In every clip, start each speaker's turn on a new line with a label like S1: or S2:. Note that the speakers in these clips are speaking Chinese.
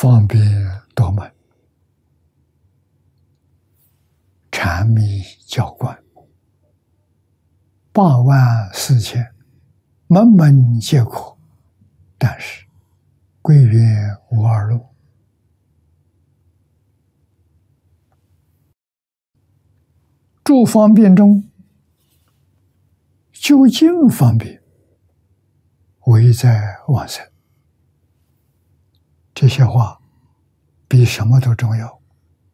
S1: 方便多门，禅密教观84000，门门皆可，但是归元无二路。诸方便中，究竟方便，唯在往生。这些话比什么都重要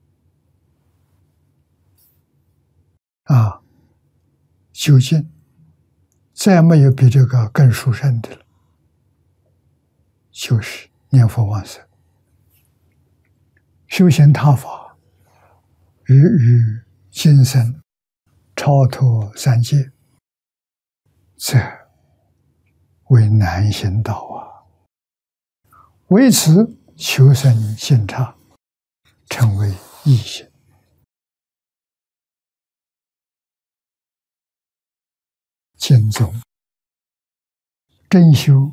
S1: 啊！究竟再没有比这个更殊胜的了，就是念佛往生。修行他法，日日精深，超脱三界，这为难行道啊！为此求生信差，成为易行。经宗真修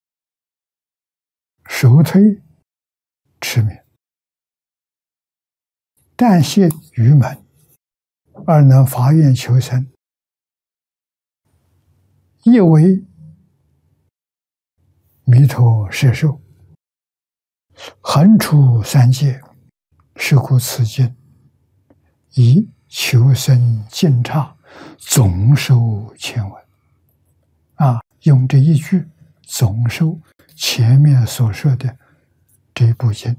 S1: 首推持名，但谢愚门，而能发愿求生，亦为弥陀摄受，横出三界，是故此经以求生尽差，总收千文用这一句总收前面所说的这部经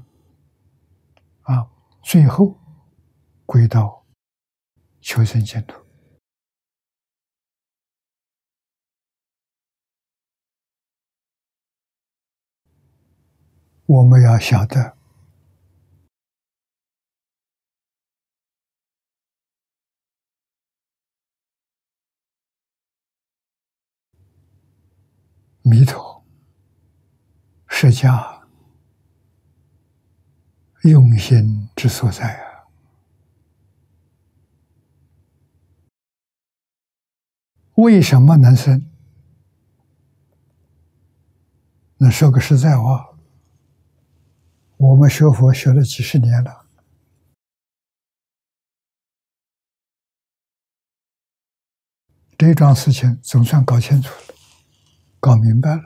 S1: 最后归到求生净土。我们要晓得，弥陀释迦用心之所在啊！为什么能生？那说个实在话，我们学佛学了几十年了，这一桩事情总算搞清楚了，搞明白了。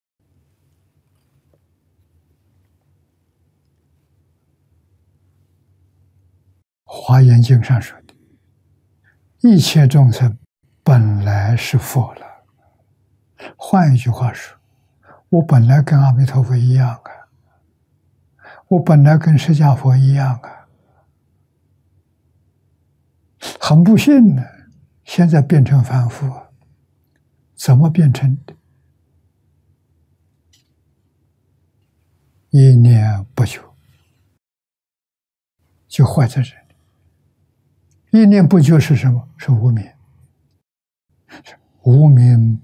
S1: 华严经上说的，一切众生本来是佛了。换一句话说，我本来跟阿弥陀佛一样啊，我本来跟释迦佛一样啊。很不幸呢，现在变成凡夫啊。怎么变成的？一念不久，就坏在这里。一念不久是什么？是无明。无明